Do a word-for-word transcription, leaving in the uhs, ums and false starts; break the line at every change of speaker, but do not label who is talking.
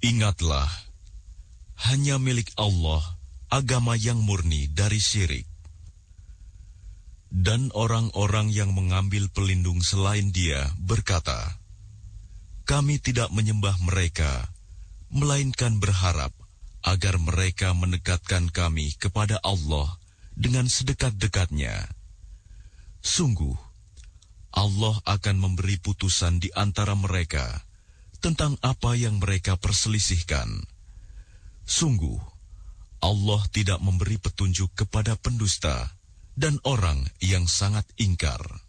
Ingatlah, hanya milik Allah agama yang murni dari syirik. Dan orang-orang yang mengambil pelindung selain Dia berkata, kami tidak menyembah mereka, melainkan berharap agar mereka mendekatkan kami kepada Allah dengan sedekat-dekatnya. Sungguh, Allah akan memberi putusan di antara mereka tentang apa yang mereka perselisihkan. Sungguh, Allah tidak memberi petunjuk kepada pendusta dan orang yang sangat ingkar.